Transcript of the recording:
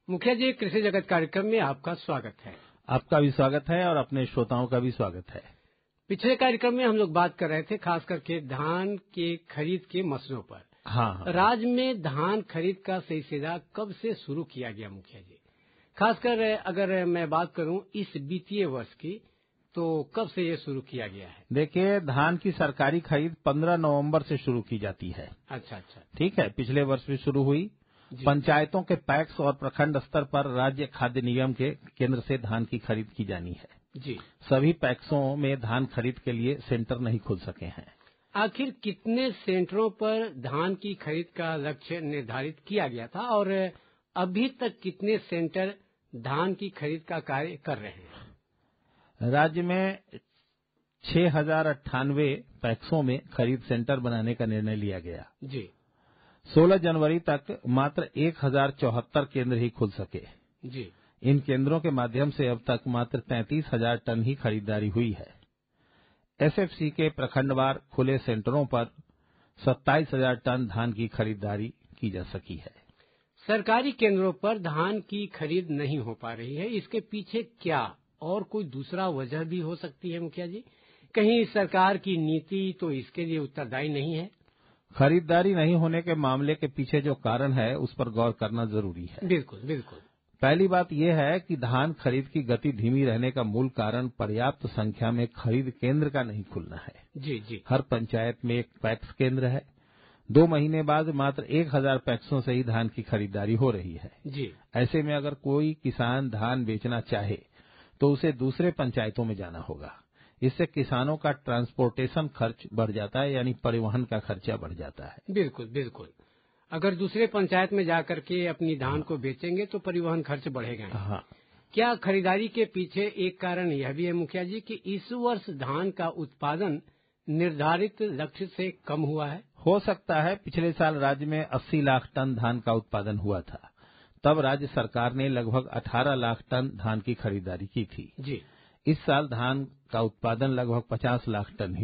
मुखिया जी, कृषि जगत कार्यक्रम में आपका स्वागत है। आपका भी स्वागत है और अपने श्रोताओं का भी स्वागत है। पिछले कार्यक्रम में हम लोग बात कर रहे थे खास करके धान के खरीद के मसलों पर। हाँ। राज्य में धान खरीद का सिलसिला कब से शुरू किया गया मुखिया जी? खासकर अगर मैं बात करूं इस वित्तीय वर्ष की, तो कब से ये शुरू किया गया है? देखिए, धान की सरकारी खरीद 15 नवंबर से शुरू की जाती है। अच्छा। ठीक है, पिछले वर्ष भी शुरू हुई। पंचायतों के पैक्स और प्रखंड स्तर पर राज्य खाद्य निगम के केंद्र से धान की खरीद की जानी है जी। सभी पैक्सों में धान खरीद के लिए सेंटर नहीं खुल सके हैं। आखिर कितने सेंटरों पर धान की खरीद का लक्ष्य निर्धारित किया गया था और अभी तक कितने सेंटर धान की खरीद का कार्य कर रहे हैं? राज्य में 6098 पैक्सों में खरीद सेंटर बनाने का निर्णय लिया गया जी। 16 जनवरी तक मात्र 1074 केंद्र ही खुल सके जी। इन केंद्रों के माध्यम से अब तक मात्र 33,000 टन ही खरीदारी हुई है। एसएफसी के प्रखंडवार खुले सेंटरों पर 27,000 टन धान की खरीदारी की जा सकी है। सरकारी केंद्रों पर धान की खरीद नहीं हो पा रही है, इसके पीछे क्या और कोई दूसरा वजह भी हो सकती है मुखिया जी? कहीं सरकार की नीति तो इसके लिए उत्तरदायी नहीं है? खरीदारी नहीं होने के मामले के पीछे जो कारण है उस पर गौर करना जरूरी है। बिल्कुल। पहली बात यह है कि धान खरीद की गति धीमी रहने का मूल कारण पर्याप्त संख्या में खरीद केंद्र का नहीं खुलना है। जी। हर पंचायत में एक पैक्स केंद्र है। 2 महीने बाद मात्र 1000 पैक्सों से ही धान की खरीदारी हो रही है जी। ऐसे में अगर कोई किसान धान बेचना चाहे तो उसे दूसरे पंचायतों में जाना होगा। इससे किसानों का ट्रांसपोर्टेशन खर्च बढ़ जाता है, यानी परिवहन का खर्चा बढ़ जाता है। बिल्कुल। अगर दूसरे पंचायत में जाकर के अपनी धान को बेचेंगे तो परिवहन खर्च बढ़ेगा। हाँ। क्या खरीदारी के पीछे एक कारण यह भी है मुखिया जी कि इस वर्ष धान का उत्पादन निर्धारित लक्ष्य से कम हुआ है? हो सकता है। पिछले साल राज्य में 80 लाख टन धान का उत्पादन हुआ था, तब राज्य सरकार ने लगभग 18 लाख टन धान की खरीदारी की थी। जी। इस साल धान का उत्पादन लगभग 50 लाख टन ही